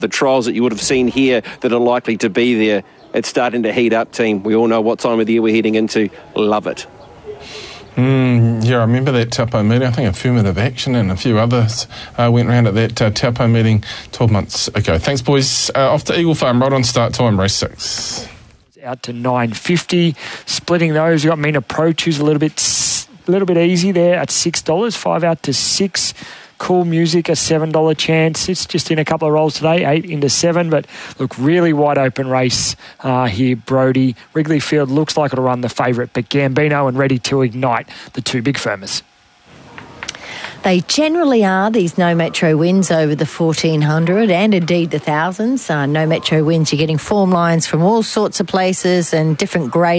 The trials that you would have seen here that are likely to be there, it's starting to heat up, team. We all know what time of the year we're heading into. Love it. Yeah, I remember that Taupo meeting. I think Affirmative Action and a few others went around at that Taupo meeting 12 months ago. Thanks, boys. Off to Eagle Farm, right on start time, race 6. Out to 9.50. Splitting those, you've got Mina Pro, who's a little bit easy there at $6. 5 out to 6. Cool Music, a $7 chance. It's just in a couple of rolls today, 8 into 7. But look, really wide open race here, Brody. Wrigley Field looks like it'll run the favourite, but Gambino and Ready to Ignite, the two big firmers. They generally are, these No Metro wins over the 1400 and indeed the thousands. No Metro wins, you're getting form lines from all sorts of places and different grades.